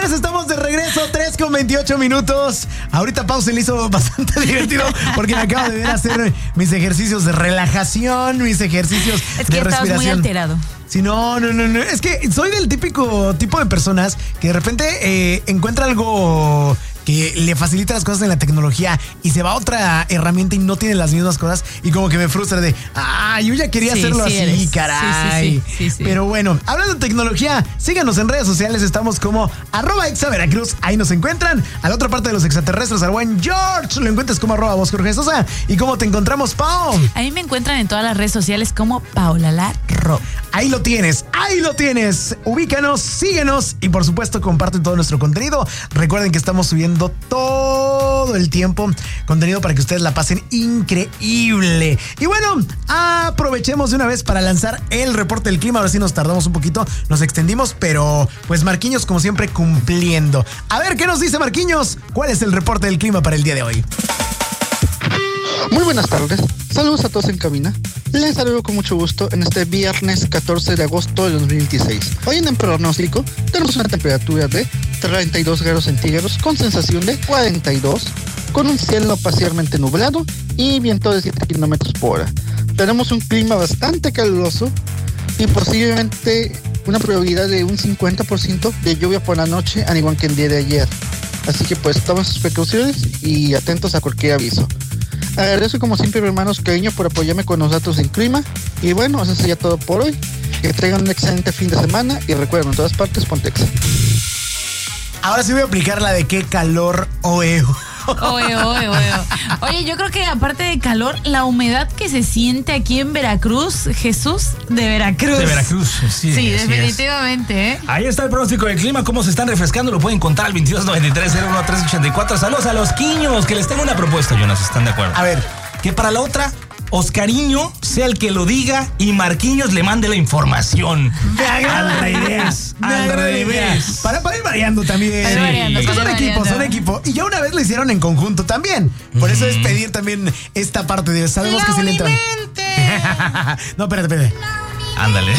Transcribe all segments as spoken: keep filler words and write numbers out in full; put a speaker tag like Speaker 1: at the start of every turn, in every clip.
Speaker 1: Señores, estamos de regreso, tres con veintiocho minutos. Ahorita Pau se le hizo bastante divertido porque me acabo de ver hacer mis ejercicios de relajación, mis ejercicios
Speaker 2: es que
Speaker 1: de respiración.
Speaker 2: Estabas muy alterado.
Speaker 1: Sí, no, no, no, no. Es que soy del típico tipo de personas que de repente eh, encuentra algo que le facilita las cosas en la tecnología y se va a otra herramienta y no tiene las mismas cosas y como que me frustra de, ah, yo ya quería
Speaker 2: sí,
Speaker 1: hacerlo
Speaker 2: sí
Speaker 1: así,
Speaker 2: eres.
Speaker 1: caray.
Speaker 2: Sí, sí, sí, sí, sí.
Speaker 1: Pero bueno, hablando de tecnología, síganos en redes sociales, estamos como arroba exaveracruz, ahí nos encuentran. A la otra parte de los extraterrestres, al buen George, lo encuentras como arroba vos Jorge Sosa. ¿Y cómo te encontramos, Pau?
Speaker 2: A mí me encuentran en todas las redes sociales como Paola La Ro.
Speaker 1: Ahí lo tienes, ahí lo tienes. Ubícanos, síguenos y por supuesto comparten todo nuestro contenido. Recuerden que estamos subiendo todo el tiempo contenido para que ustedes la pasen increíble. Y bueno, aprovechemos de una vez para lanzar el reporte del clima. Ahora sí nos tardamos un poquito, nos extendimos, pero pues Marquinhos como siempre cumpliendo. A ver, ¿qué nos dice Marquinhos? ¿Cuál es el reporte del clima para el día de hoy?
Speaker 3: Muy buenas tardes, saludos a todos en cabina. Les saludo con mucho gusto en este viernes catorce de agosto de dos mil veintiséis. Hoy en el pronóstico tenemos una temperatura de treinta y dos grados centígrados con sensación de cuarenta y dos, con un cielo parcialmente nublado y viento de siete kilómetros por hora. Tenemos un clima bastante caluroso y posiblemente una probabilidad de un cincuenta por ciento de lluvia por la noche, al igual que el día de ayer. Así que pues tomen sus precauciones y atentos a cualquier aviso. Agradezco como siempre, hermanos, cariño por apoyarme con los datos en clima. Y bueno, eso sería todo por hoy. Que traigan un excelente fin de semana y recuerden, en todas partes, Pontexa.
Speaker 1: Ahora sí voy a aplicar la de qué calor oeo.
Speaker 2: Oye, oye, oye. Oye, yo creo que aparte de calor, la humedad que se siente aquí en Veracruz, Jesús, de Veracruz.
Speaker 4: De Veracruz, sí.
Speaker 2: Sí, definitivamente, ¿eh?
Speaker 4: Ahí está el pronóstico del clima, cómo se están refrescando, lo pueden contar al veintidós noventa y tres cero uno tres ochenta y cuatro. Saludos a los quiños, que les tengo una propuesta, Jonas, ¿están de acuerdo?
Speaker 1: A ver.
Speaker 4: Que para la otra, Oscariño sea el que lo diga y Marquinhos le mande la información.
Speaker 1: Me agrada
Speaker 4: al revés. Al revés.
Speaker 1: Para, para ir variando también.
Speaker 2: Para ir variando,
Speaker 1: Es que
Speaker 2: para
Speaker 1: son
Speaker 2: ir
Speaker 1: equipos,
Speaker 2: variando.
Speaker 1: son equipo. Y ya una vez lo hicieron en conjunto también. Por eso es pedir también esta parte de sabemos que sí le entran. No, espérate, espérate.
Speaker 4: Ándale.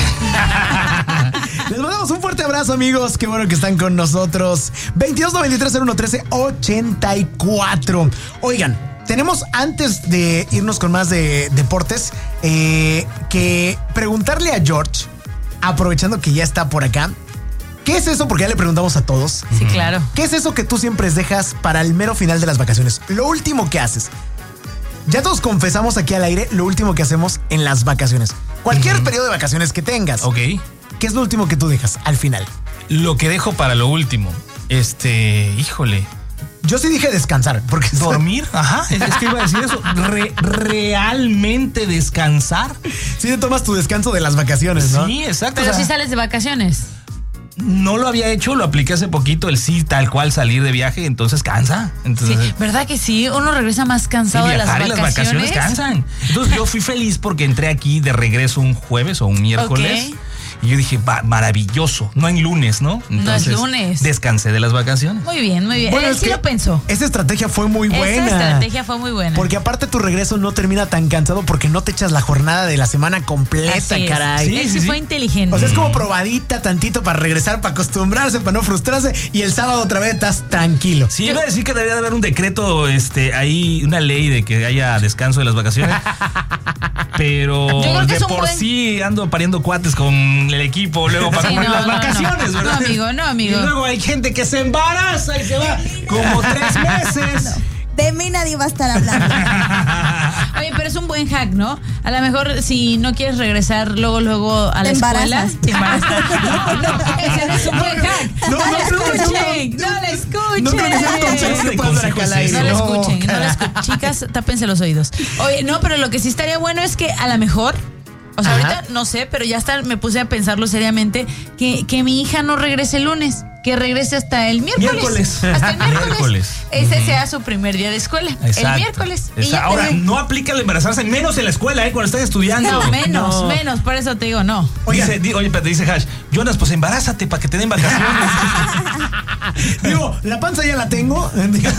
Speaker 1: Les mandamos un fuerte abrazo, amigos. Qué bueno que están con nosotros. veintidós noventa y tres cero uno trece ochenta y cuatro. Oigan, tenemos antes de irnos con más de deportes eh, que preguntarle a George, aprovechando que ya está por acá, ¿qué es eso? Porque ya le preguntamos a todos.
Speaker 2: Sí, claro.
Speaker 1: ¿Qué es eso que tú siempre dejas para el mero final de las vacaciones? Lo último que haces. Ya todos confesamos aquí al aire lo último que hacemos en las vacaciones. Cualquier uh-huh. periodo de vacaciones que tengas.
Speaker 4: Ok.
Speaker 1: ¿Qué es lo último que tú dejas al final?
Speaker 4: Lo que dejo para lo último. Este, híjole.
Speaker 1: Yo sí dije descansar, porque
Speaker 4: dormir, ajá, es, es que iba a decir eso, Re, realmente descansar.
Speaker 1: Sí te tomas tu descanso de las vacaciones, ¿no?
Speaker 4: Sí, exacto.
Speaker 2: Pero
Speaker 4: o sea,
Speaker 2: sí sales de vacaciones.
Speaker 4: No lo había hecho, lo apliqué hace poquito, el sí, tal cual salir de viaje, entonces cansa. Entonces,
Speaker 2: sí, ¿verdad que sí? Uno regresa más cansado
Speaker 4: sí,
Speaker 2: de las vacaciones.
Speaker 4: las vacaciones cansan. Entonces yo fui feliz porque entré aquí de regreso un jueves o un miércoles. Okay. Y yo dije, va, maravilloso, no en lunes, ¿no? Entonces,
Speaker 2: no es lunes.
Speaker 4: Descansé de las vacaciones.
Speaker 2: Muy bien, muy bien.
Speaker 1: Bueno,
Speaker 2: Él
Speaker 1: es
Speaker 2: sí
Speaker 1: que
Speaker 2: lo pensó.
Speaker 1: Esa estrategia fue muy buena.
Speaker 2: Esa estrategia fue muy buena.
Speaker 1: Porque aparte tu regreso no termina tan cansado porque no te echas la jornada de la semana completa, caray.
Speaker 2: Sí, Él sí, sí fue sí. inteligente.
Speaker 1: O sea, es como probadita tantito para regresar, para acostumbrarse, para no frustrarse. Y el sábado otra vez estás tranquilo.
Speaker 4: Sí, yo iba a decir que debería de haber un decreto, este, ahí, una ley de que haya descanso de las vacaciones. Pero de por buen... sí ando pariendo cuates con el equipo, luego para sí, no, las no, vacaciones,
Speaker 2: no,
Speaker 4: ¿verdad?
Speaker 2: No, amigo, no, amigo.
Speaker 4: Y luego hay gente que se embaraza y se va como tres meses.
Speaker 5: No. De mí nadie va a estar hablando.
Speaker 2: Oye, pero es un buen hack, ¿no? A lo mejor si no quieres regresar luego, luego a la
Speaker 5: te
Speaker 2: escuela.
Speaker 5: Te
Speaker 2: embarazas. No, no, ese no es un buen hack. No, no, no lo escuchen, no lo escuchen.
Speaker 1: No creo que sea un consejo que puedas dar acá al aire.
Speaker 2: No lo escuchen, no lo escuchen. Chicas, tápense los oídos. Oye, no, pero lo que sí estaría bueno es que a lo mejor... O sea, Ajá. ahorita no sé, pero ya hasta me puse a pensarlo seriamente, que, que mi hija no regrese el lunes, que regrese hasta el miércoles.
Speaker 4: Miércoles.
Speaker 2: Hasta el miércoles.
Speaker 4: miércoles.
Speaker 2: Ese uh-huh. sea su primer día de escuela. Exacto. El miércoles.
Speaker 4: Y ahora, te... no aplica el embarazarse, menos en la escuela, ¿eh? Cuando estás estudiando.
Speaker 2: No, menos, no. menos, por eso te digo, no.
Speaker 4: Oye, dice, di, oye, pero te dice Hash, Jonas, pues embarázate para que te den vacaciones.
Speaker 1: Digo, la panza ya la tengo.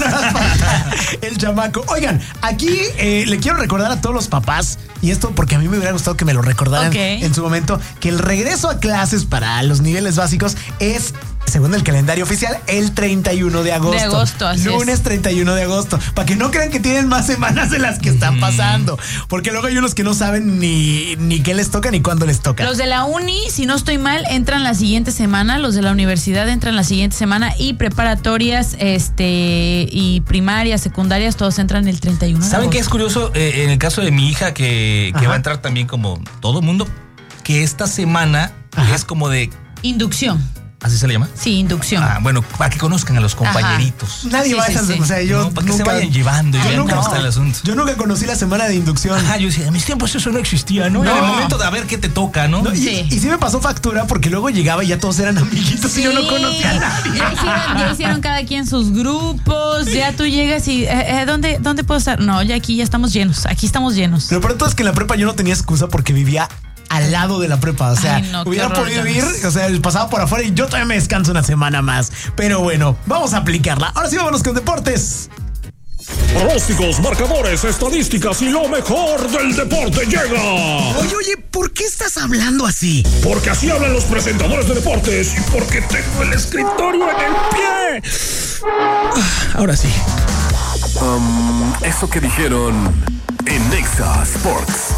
Speaker 1: El chamaco. Oigan, aquí eh, le quiero recordar a todos los papás, y esto porque a mí me hubiera gustado que me lo recordaran okay. en su momento, que el regreso a clases para los niveles básicos es según el calendario oficial, el treinta y uno de agosto.
Speaker 2: De agosto, así
Speaker 1: Lunes
Speaker 2: es.
Speaker 1: treinta y uno de agosto. Para que no crean que tienen más semanas de las que están mm. pasando. Porque luego hay unos que no saben ni, ni qué les toca ni cuándo les toca.
Speaker 2: Los de la uni, si no estoy mal, entran la siguiente semana. Los de la universidad entran la siguiente semana. Y preparatorias, este, y primarias, secundarias, todos entran el treinta y uno de agosto.
Speaker 4: ¿Saben qué es curioso? Eh, en el caso de mi hija, que, que va a entrar también como todo mundo, que esta semana Ajá. es como de...
Speaker 2: Inducción.
Speaker 4: ¿Así se le llama?
Speaker 2: Sí, inducción.
Speaker 4: Ah, bueno, para que conozcan a los compañeritos.
Speaker 1: Ajá. Nadie
Speaker 2: sí,
Speaker 1: va a
Speaker 2: sí,
Speaker 1: esas,
Speaker 2: sí.
Speaker 1: o sea, yo
Speaker 4: no, para
Speaker 1: nunca,
Speaker 4: que se vayan llevando y
Speaker 1: yo
Speaker 4: vean
Speaker 1: nunca,
Speaker 4: cómo está el asunto.
Speaker 1: Yo nunca conocí la semana de inducción.
Speaker 4: Ajá, yo decía, en mis tiempos eso no existía, ¿no?
Speaker 1: no.
Speaker 4: En el momento de a ver qué te toca, ¿no?
Speaker 1: no y,
Speaker 2: sí.
Speaker 1: y sí me pasó factura porque luego llegaba y ya todos eran amiguitos sí. y yo no conocía a nadie.
Speaker 2: Ya hicieron, ya hicieron cada quien sus grupos, ya tú llegas y, eh, eh, ¿dónde, ¿dónde puedo estar? No, ya aquí ya estamos llenos, aquí estamos llenos.
Speaker 1: Lo pronto es que en la prepa yo no tenía excusa porque vivía al lado de la prepa, o sea,
Speaker 2: Ay, no,
Speaker 1: hubiera
Speaker 2: horror,
Speaker 1: podido ir, o sea, pasaba por afuera y yo todavía me descanso una semana más. Pero bueno, vamos a aplicarla. Ahora sí, vámonos con deportes.
Speaker 6: Pronósticos, marcadores, estadísticas y lo mejor del deporte llega.
Speaker 1: Oye, oye, ¿por qué estás hablando así?
Speaker 6: Porque así hablan los presentadores de deportes y porque tengo el escritorio en el pie. Ahora sí.
Speaker 7: Um, eso que dijeron en Nexa Sports.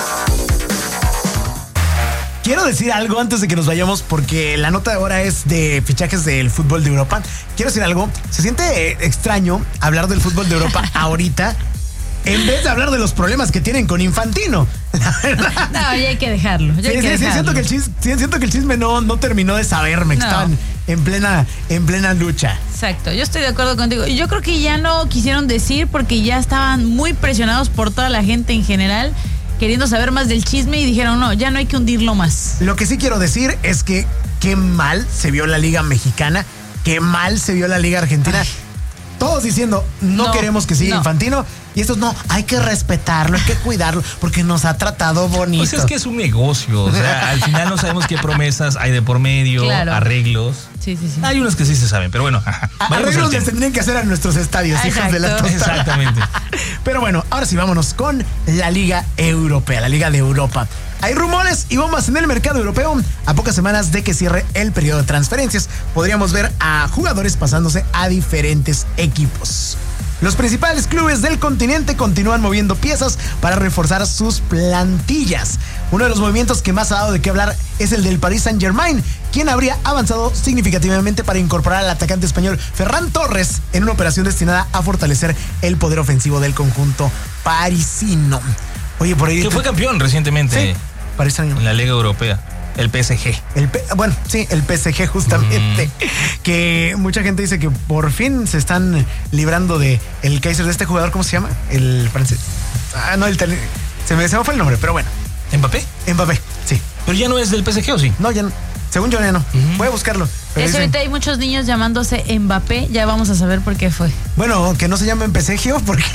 Speaker 1: Quiero decir algo antes de que nos vayamos porque la nota de ahora es de fichajes del fútbol de Europa. Quiero decir algo, se siente eh, extraño hablar del fútbol de Europa ahorita en vez de hablar de los problemas que tienen con Infantino. La verdad.
Speaker 2: No, ya hay que dejarlo. Ya
Speaker 1: sí,
Speaker 2: hay que
Speaker 1: sí,
Speaker 2: dejarlo.
Speaker 1: sí, siento que el chisme, sí, siento que el chisme no, no terminó de saberme, que
Speaker 2: No.
Speaker 1: estaban en plena, en plena lucha.
Speaker 2: Exacto, yo estoy de acuerdo contigo. Y yo creo que ya no quisieron decir porque ya estaban muy presionados por toda la gente en general, queriendo saber más del chisme y dijeron, no, ya no hay que hundirlo más.
Speaker 1: Lo que sí quiero decir es que qué mal se vio la Liga Mexicana, qué mal se vio la Liga Argentina. Ay. Todos diciendo, no, no queremos que siga no. Infantino. Y estos no, hay que respetarlo, hay que cuidarlo, porque nos ha tratado bonito.
Speaker 4: Pues es que es un negocio, o sea, al final no sabemos qué promesas hay de por medio, claro. arreglos.
Speaker 2: Sí, sí, sí.
Speaker 4: Hay unos que sí se saben, pero bueno.
Speaker 1: Arreglos les tendrían que hacer a nuestros estadios,
Speaker 2: Exacto.
Speaker 1: hijas de la tostada.
Speaker 4: Exactamente.
Speaker 1: Pero bueno, ahora sí vámonos con la Liga Europea, la Liga de Europa. Hay rumores y bombas en el mercado europeo. A pocas semanas de que cierre el periodo de transferencias, podríamos ver a jugadores pasándose a diferentes equipos. Los principales clubes del continente continúan moviendo piezas para reforzar sus plantillas. Uno de los movimientos que más ha dado de qué hablar es el del Paris Saint-Germain, quien habría avanzado significativamente para incorporar al atacante español Ferran Torres en una operación destinada a fortalecer el poder ofensivo del conjunto parisino. Oye, por ahí...
Speaker 4: Que fue campeón recientemente
Speaker 1: sí, Paris Saint-Germain.
Speaker 4: En la Liga Europea. El P S G.
Speaker 1: El P, bueno, sí, el P S G justamente. Mm. Que mucha gente dice que por fin se están librando de el Kaiser de este jugador, ¿cómo se llama? El francés. Ah, no, el se me, se me fue el nombre, pero bueno.
Speaker 4: ¿Mbappé?
Speaker 1: Mbappé, sí.
Speaker 4: Pero ya no es del P S G, ¿o sí?
Speaker 1: No, ya no. Según yo ya no. Uh-huh. Voy a buscarlo.
Speaker 2: Pero es ahorita hay muchos niños llamándose Mbappé, ya vamos a saber por qué fue.
Speaker 1: Bueno, que no se llamen P S G porque...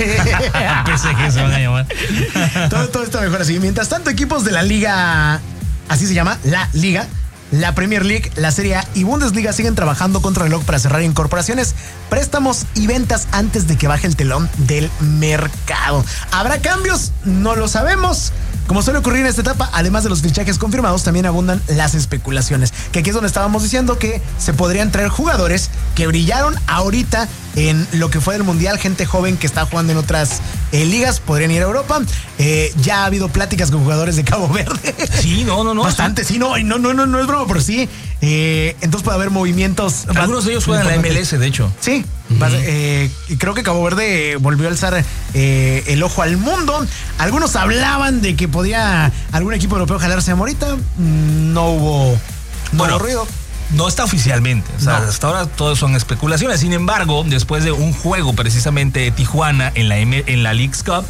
Speaker 4: P S G se van a llamar.
Speaker 1: todo, todo está mejor así. Mientras tanto, equipos de la Liga... Así se llama, la Liga, la Premier League, la Serie A y Bundesliga siguen trabajando contra el reloj para cerrar incorporaciones, préstamos y ventas antes de que baje el telón del mercado. ¿Habrá cambios? No lo sabemos. Como suele ocurrir en esta etapa, además de los fichajes confirmados, también abundan las especulaciones. Que aquí es donde estábamos diciendo que se podrían traer jugadores que brillaron ahorita en lo que fue del Mundial, gente joven que está jugando en otras eh, ligas, podrían ir a Europa. Eh, ya ha habido pláticas con jugadores de Cabo Verde.
Speaker 4: Sí, no, no, no.
Speaker 1: Bastante, sí, no, no, no, no, no es broma, pero sí. Eh, entonces puede haber movimientos.
Speaker 4: Algunos de ellos juegan en la M L S, de hecho.
Speaker 1: Sí. Uh-huh. Eh, creo que Cabo Verde volvió a alzar eh, el ojo al mundo. Algunos hablaban de que podía algún equipo europeo jalarse a Morita. No hubo, no
Speaker 4: bueno,
Speaker 1: hubo ruido.
Speaker 4: No está oficialmente, o sea, no. Hasta ahora todo son especulaciones. Sin embargo, después de un juego precisamente de Tijuana en la, M- en la Leagues Cup,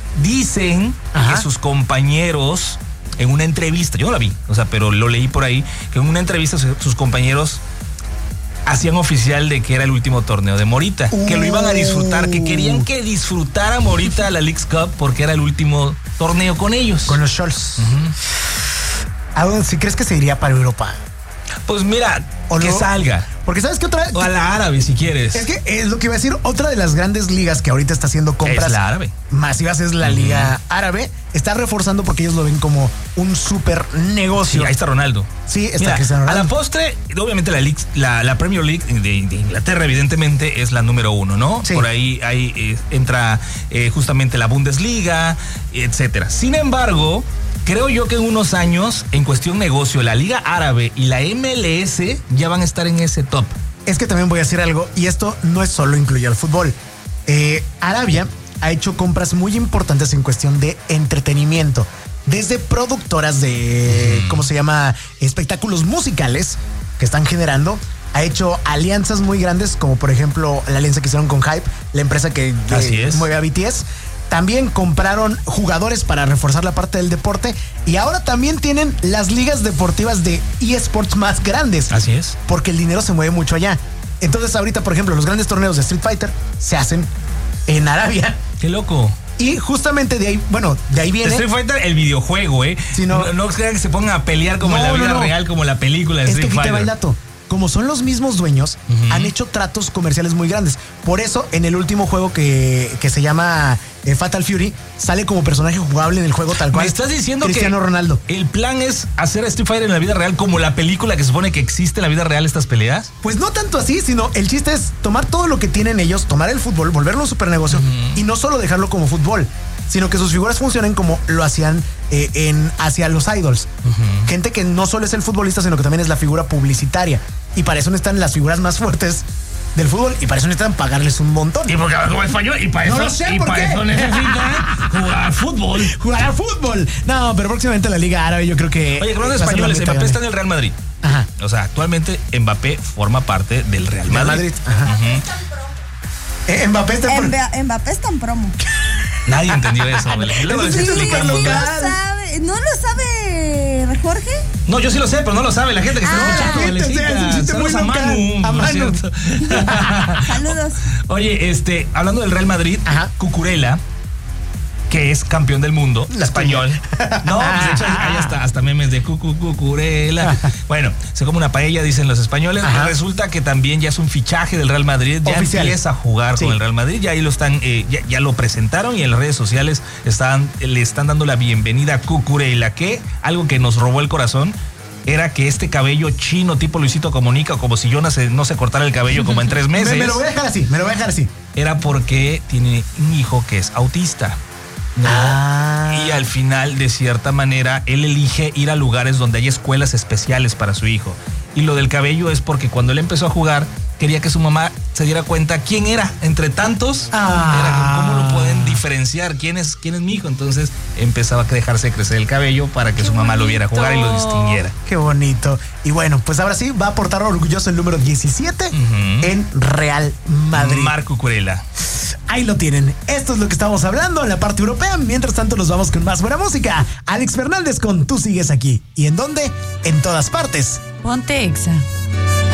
Speaker 4: dicen Ajá. que sus compañeros en una entrevista, yo no la vi, o sea, pero lo leí por ahí, que en una entrevista sus compañeros hacían oficial de que era el último torneo de Morita, uh. que lo iban a disfrutar, que querían que disfrutara Morita la Leagues Cup porque era el último torneo con ellos.
Speaker 1: Con los Scholz. Uh-huh. ¿Si crees que se iría para Europa?
Speaker 4: Pues mira,
Speaker 1: o
Speaker 4: que
Speaker 1: lo,
Speaker 4: salga.
Speaker 1: Porque ¿sabes qué otra?
Speaker 4: O a la árabe, si quieres.
Speaker 1: Es que es lo que iba a decir, otra de las grandes ligas que ahorita está haciendo compras
Speaker 4: es la árabe.
Speaker 1: masivas es la uh-huh. liga árabe. Está reforzando porque ellos lo ven como un súper negocio.
Speaker 4: Sí, ahí está Ronaldo.
Speaker 1: Sí, está
Speaker 4: Mira,
Speaker 1: Cristiano Ronaldo.
Speaker 4: A la postre, obviamente la, la, la Premier League de, de Inglaterra evidentemente es la número uno, ¿no?
Speaker 1: Sí.
Speaker 4: Por ahí, ahí eh, entra eh, justamente la Bundesliga, etcétera. Sin embargo, creo yo que en unos años, en cuestión negocio, la Liga Árabe y la M L S ya van a estar en ese top.
Speaker 1: Es que también voy a decir algo, y esto no es solo incluye al fútbol. Eh, Arabia ha hecho compras muy importantes en cuestión de entretenimiento. Desde productoras de, mm. ¿cómo se llama? Espectáculos musicales que están generando. Ha hecho alianzas muy grandes, como por ejemplo la alianza que hicieron con Hype, la empresa que eh, mueve a B T S. También compraron jugadores para reforzar la parte del deporte y ahora también tienen las ligas deportivas de eSports más grandes.
Speaker 4: Así es.
Speaker 1: Porque el dinero se mueve mucho allá. Entonces ahorita, por ejemplo, los grandes torneos de Street Fighter se hacen en Arabia.
Speaker 4: ¡Qué loco!
Speaker 1: Y justamente de ahí, bueno, de ahí viene...
Speaker 4: Street Fighter, el videojuego, ¿eh?
Speaker 1: Si no,
Speaker 4: no, no crean que se pongan a pelear como no, en la vida no, no. real, como la película de
Speaker 1: es
Speaker 4: Street
Speaker 1: que
Speaker 4: Fighter.
Speaker 1: Te va el dato. Como son los mismos dueños, uh-huh. han hecho tratos comerciales muy grandes. Por eso, en el último juego que, que se llama eh, Fatal Fury, sale como personaje jugable en el juego tal cual.
Speaker 4: ¿Me estás diciendo
Speaker 1: Cristiano
Speaker 4: que
Speaker 1: Ronaldo.
Speaker 4: el plan es hacer a Street Fighter en la vida real como la película que se supone que existe en la vida real estas peleas?
Speaker 1: Pues no tanto así, sino el chiste es tomar todo lo que tienen ellos, tomar el fútbol, volverlo un super negocio uh-huh. y no solo dejarlo como fútbol, sino que sus figuras funcionen como lo hacían eh, en hacia los idols. Uh-huh. Gente que no solo es el futbolista, sino que también es la figura publicitaria. Y para eso necesitan las figuras más fuertes del fútbol y para eso necesitan pagarles un montón.
Speaker 4: Y porque hablan como español y para eso,
Speaker 1: no lo sé,
Speaker 4: y
Speaker 1: ¿por
Speaker 4: para
Speaker 1: qué?
Speaker 4: eso necesitan jugar al fútbol.
Speaker 1: Jugar al fútbol. No, pero próximamente la Liga Árabe yo creo que...
Speaker 4: Oye, hablando de españoles, Mbappé grande. está en el Real Madrid.
Speaker 1: Ajá.
Speaker 4: O sea, actualmente Mbappé forma parte del Real Madrid.
Speaker 1: Madrid. Ajá. Uh-huh. Eh, Mbappé está en
Speaker 5: Mb- Mbappé está en promo.
Speaker 4: Nadie entendió eso.
Speaker 5: Sí,
Speaker 4: Luego
Speaker 5: sí, sí, lo sabe. ¿No lo sabe Jorge?
Speaker 4: No, yo sí lo sé, pero no lo sabe la gente que está
Speaker 5: ah,
Speaker 4: escuchando.
Speaker 1: Gente, es un chiste muy
Speaker 4: a Manu,
Speaker 1: a Manu.
Speaker 5: Saludos.
Speaker 4: Oye, este, hablando del Real Madrid,
Speaker 1: Ajá.
Speaker 4: Cucurella, que es campeón del mundo, la español. No, pues de hecho hay hasta, hasta memes de cucu, Cucurella. Bueno, se come una paella, dicen los españoles. Ajá. Resulta que también ya es un fichaje del Real Madrid. Ya Oficial. empieza a jugar sí. con el Real Madrid. Ya ahí lo están, eh, ya, ya lo presentaron y en las redes sociales están, le están dando la bienvenida a Cucurella, que algo que nos robó el corazón era que este cabello chino tipo Luisito Comunica, como si yo no se, no se cortara el cabello como en tres meses.
Speaker 1: Me, me lo voy a dejar así, me lo voy a dejar así.
Speaker 4: Era porque tiene un hijo que es autista. No. Ah. Y al final, de cierta manera, él elige ir a lugares donde hay escuelas especiales para su hijo. Y lo del cabello es porque cuando él empezó a jugar, quería que su mamá se diera cuenta quién era entre tantos. Ah. Era cómo lo pueden diferenciar, quién es, quién es mi hijo. Entonces empezaba a dejarse crecer el cabello para que Qué su mamá bonito. lo viera jugar y lo distinguiera.
Speaker 1: Qué bonito. Y bueno, pues ahora sí va a portar orgulloso el número diecisiete uh-huh. en Real Madrid.
Speaker 4: Marco Cucurella.
Speaker 1: Ahí lo tienen. Esto es lo que estamos hablando en la parte europea. Mientras tanto, nos vamos con más buena música. Alex Fernández con Tú Sigues Aquí. ¿Y en dónde? En todas partes.
Speaker 2: Ponte Exa.